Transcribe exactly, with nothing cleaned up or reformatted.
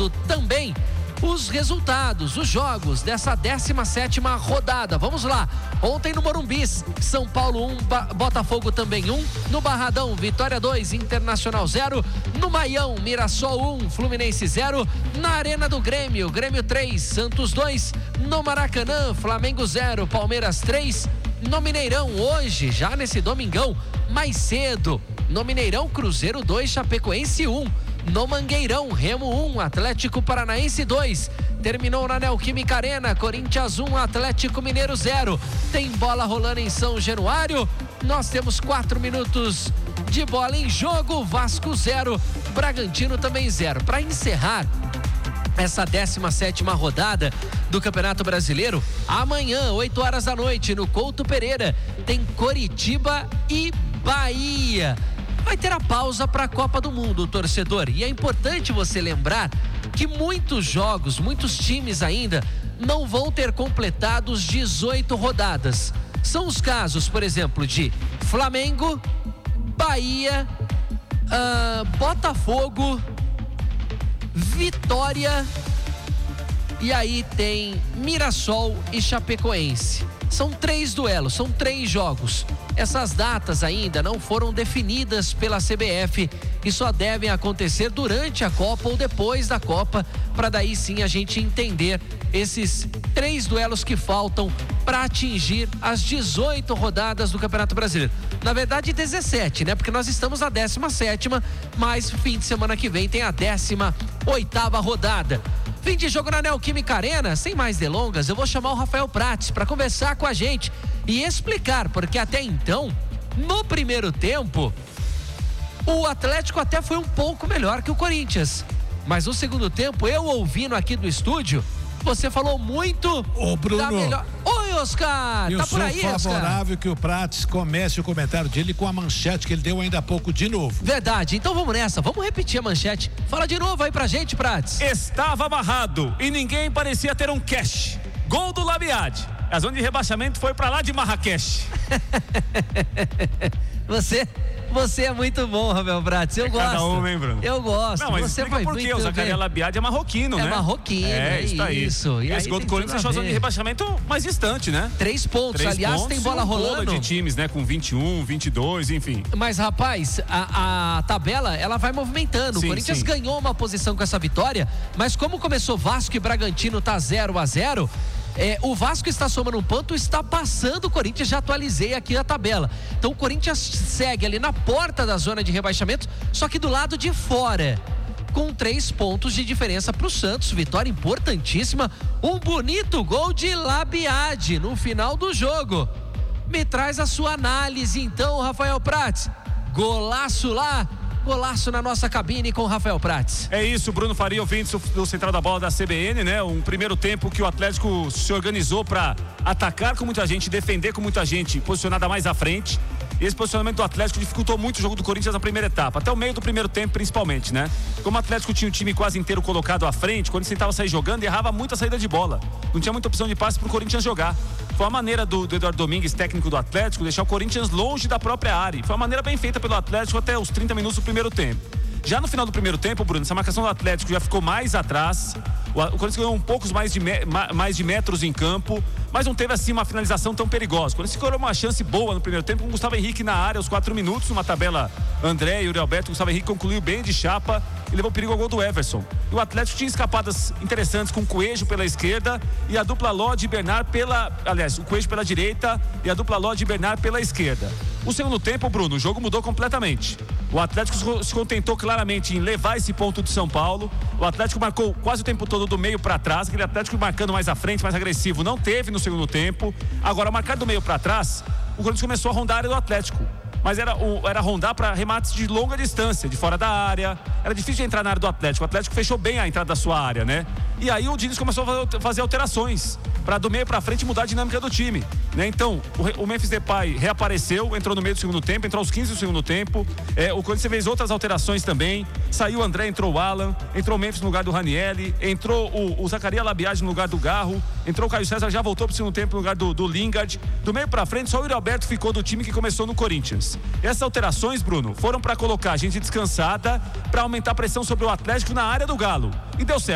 conferindo também os resultados, os jogos dessa décima sétima rodada. Vamos lá. Ontem no Morumbi, São Paulo um, Botafogo também um. No Barradão, Vitória dois, Internacional zero. No Maião, Mirassol um, Fluminense zero. Na Arena do Grêmio, Grêmio três, Santos dois. No Maracanã, Flamengo zero, Palmeiras três. No Mineirão, hoje, já nesse domingão, mais cedo. No Mineirão, Cruzeiro dois, Chapecoense um. No Mangueirão, Remo um, Atlético Paranaense dois. Terminou na Neoquímica Arena, Corinthians um, Atlético Mineiro zero. Tem bola rolando em São Januário. Nós temos quatro minutos de bola em jogo. Vasco zero, Bragantino também zero. Para encerrar essa décima sétima rodada do Campeonato Brasileiro, amanhã, oito horas da noite, no Couto Pereira, tem Coritiba e Bahia. Vai ter a pausa para a Copa do Mundo, torcedor. E é importante você lembrar que muitos jogos, muitos times ainda não vão ter completado os dezoito rodadas. São os casos, por exemplo, de Flamengo, Bahia, uh, Botafogo, Vitória, e aí tem Mirassol e Chapecoense. São três duelos, são três jogos. Essas datas ainda não foram definidas pela C B F e só devem acontecer durante a Copa ou depois da Copa, para daí sim a gente entender esses três duelos que faltam para atingir as dezoito rodadas do Campeonato Brasileiro. Na verdade, dezessete, né? Porque nós estamos na décima sétima, mas fim de semana que vem tem a décima oitava rodada. Fim de jogo na Neoquímica Arena. Sem mais delongas, eu vou chamar o Rafael Prates para conversar com a gente e explicar, porque até então, no primeiro tempo, o Atlético até foi um pouco melhor que o Corinthians. Mas no segundo tempo, eu ouvindo aqui do estúdio, você falou muito Ô, Bruno. da melhor... Oi, Oscar, eu tá por aí, sou Oscar? favorável que o Prates comece o comentário dele com a manchete que ele deu ainda há pouco de novo. Verdade, então vamos nessa, vamos repetir a manchete. Fala de novo aí pra gente, Prates. Estava amarrado e ninguém parecia ter um cash. Gol do Labiade. A zona de rebaixamento foi pra lá de Marrakech. Você... Você é muito bom, Rafael Prates. Eu é gosto. Cada um, hein, Bruno? Eu gosto. Não, mas você explica por quê? O Zacarias Labiade é marroquino, é né? Marroquino, é isso. É isso. E, e esse gol do Corinthians deixou a zona de rebaixamento mais distante, né? Três pontos. Três Aliás, pontos, tem bola um rolando. de times, né? Com vinte e um, vinte e dois, enfim. Mas, rapaz, a, a tabela, ela vai movimentando. Sim, o Corinthians sim. ganhou uma posição com essa vitória, mas como começou Vasco e Bragantino, tá zero a zero. É, o Vasco está somando um ponto, está passando o Corinthians, já atualizei aqui a tabela. Então o Corinthians segue ali na porta da zona de rebaixamento, só que do lado de fora, com três pontos de diferença para o Santos. Vitória importantíssima, um bonito gol de Labiade no final do jogo. Me traz a sua análise então, Rafael Prates. Golaço lá, golaço na nossa cabine com o Rafael Prates. É isso, Bruno Faria, ouvintes do Central da Bola da C B N, né? Um primeiro tempo que o Atlético se organizou para atacar com muita gente, defender com muita gente, posicionada mais à frente. E esse posicionamento do Atlético dificultou muito o jogo do Corinthians na primeira etapa, até o meio do primeiro tempo principalmente, né? Como o Atlético tinha o time quase inteiro colocado à frente, quando ele tentava sair jogando, errava muita saída de bola. Não tinha muita opção de passe pro Corinthians jogar. Foi a maneira do, do Eduardo Domingues, técnico do Atlético, deixar o Corinthians longe da própria área. Foi uma maneira bem feita pelo Atlético até os trinta minutos do primeiro tempo. Já no final do primeiro tempo, Bruno, essa marcação do Atlético já ficou mais atrás. O Corinthians ganhou um poucos mais de, me, mais de metros em campo, mas não teve assim uma finalização tão perigosa. O Corinthians ficou uma chance boa no primeiro tempo com o Gustavo Henrique na área aos quatro minutos, numa tabela André e Yuri Alberto. O Gustavo Henrique concluiu bem de chapa e levou perigo ao gol do Everson. E o Atlético tinha escapadas interessantes com o Coelho pela esquerda e a dupla Lodi e Bernard pela... Aliás, o Coelho pela direita e a dupla Lodi e Bernard pela esquerda. O segundo tempo, Bruno, o jogo mudou completamente. O Atlético se contentou claramente em levar esse ponto de São Paulo. O Atlético marcou quase o tempo todo do meio para trás. Aquele Atlético marcando mais à frente, mais agressivo, não teve no segundo tempo. Agora, marcar do meio para trás, o Corinthians começou a rondar a área do Atlético. Mas era, era rondar para remates de longa distância, de fora da área. Era difícil de entrar na área do Atlético. O Atlético fechou bem a entrada da sua área, né? E aí o Diniz começou a fazer alterações para do meio para frente mudar a dinâmica do time, né? Então, o, o Memphis Depay reapareceu, entrou no meio do segundo tempo, entrou aos quinze do segundo tempo. É, o Corinthians fez outras alterações também. Saiu o André, entrou o Alan, entrou o Memphis no lugar do Ranielli, entrou o, o Zacarias Labiade no lugar do Garro, entrou o Caio César, já voltou pro segundo tempo no lugar do, do Lingard. Do meio para frente, só o Yuri Alberto ficou do time que começou no Corinthians. Essas alterações, Bruno, foram para colocar a gente descansada, para aumentar a pressão sobre o Atlético na área do Galo. E deu certo.